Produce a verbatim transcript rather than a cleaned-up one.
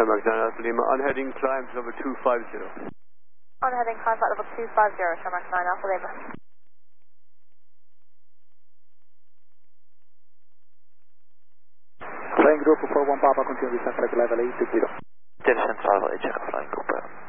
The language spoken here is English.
Shamrock nine Alpha Lima, on heading climb to level two five zero. On heading climb flight level two five zero, Shamrock nine Alpha Lima. Flying group four one Papa, continue descent flight level eight zero. Descent level eight, check flying group.